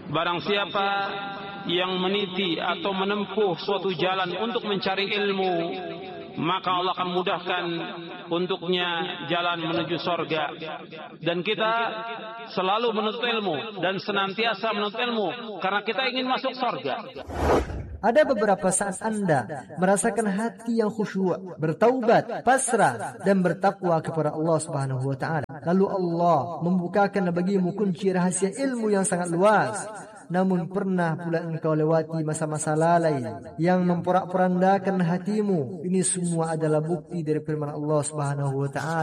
Barang siapa yang meniti atau menempuh suatu jalan untuk mencari ilmu, maka Allah akan mudahkan untuknya jalan menuju sorga. Dan kita selalu menuntut ilmu dan senantiasa menuntut ilmu karena kita ingin masuk sorga. Ada beberapa saat Anda merasakan hati yang khusyuk, bertaubat, pasrah, dan bertakwa kepada Allah Subhanahu wa Ta'ala. Lalu Allah membukakan bagimu kunci rahasia ilmu yang sangat luas. Namun pernah pula engkau lewati masa-masa lalai yang memporak-porandakan hatimu. Ini semua adalah bukti dari firman Allah Subhanahu wa Ta'ala.